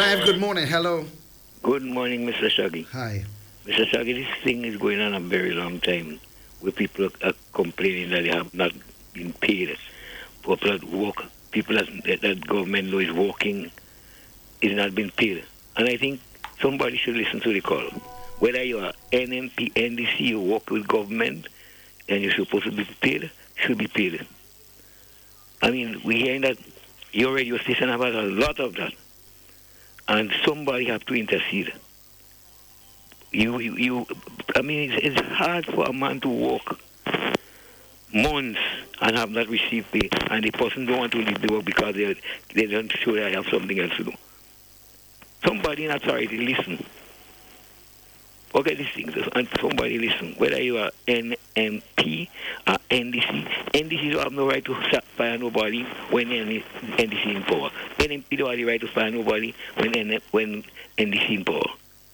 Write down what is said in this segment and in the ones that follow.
Live, good morning. Hello. Good morning, Mr. Shaggy. Hi. Mr. Shaggy, this thing is going on a very long time where people are complaining that they have not been paid. People that work, people that government know is working, is not being paid. And I think somebody should listen to the call. Whether you are NMP, NDC, you work with government, and you're supposed to be paid, should be paid. I mean, we're hearing that your radio station have had a lot of that, and somebody have to intercede. I mean, it's hard for a man to work months and have not received pay, and the person don't want to leave the work because they don't sure they have something else to do. Somebody in authority listen. Forget these things, and somebody listen. Whether you are NMP or NDC, NDC don't have no right to fire nobody when NDC in power. NMP don't have the right to fire nobody when NDC in power.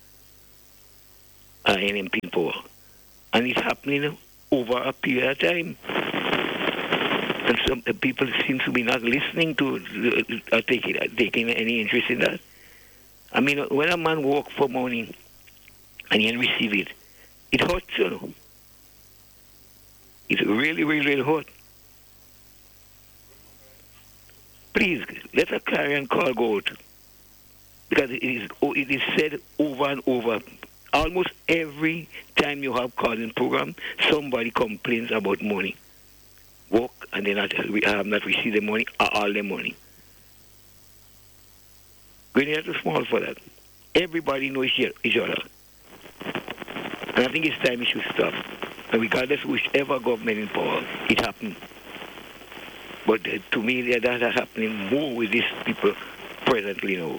NMP in power. And it's happening over a period of time. And some people seem to be not listening to taking any interest in that. I mean, when a man work for money and he receive it, it hurts, you know. It's really, really, really hurt. Please, let a clarion call go out. Because it is said over and over. Almost every time you have calling program, somebody complains about money. Work and we have not received the money or all the money. Grenada is too small for that. Everybody knows each other. And I think it's time it should stop. And regardless of whichever government in power, it happened. But to me, that is happening more with these people presently now.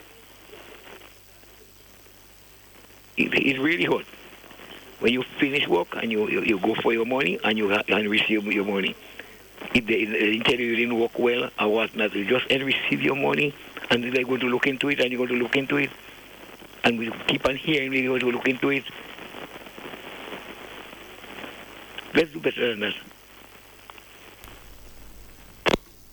It's really hot. When you finish work and you go for your money and you receive your money. If they tell you didn't work well or whatnot, you just receive your money and they're going to look into it and you're going to look into it. And we keep on hearing they're going to look into it. Let's do better than that.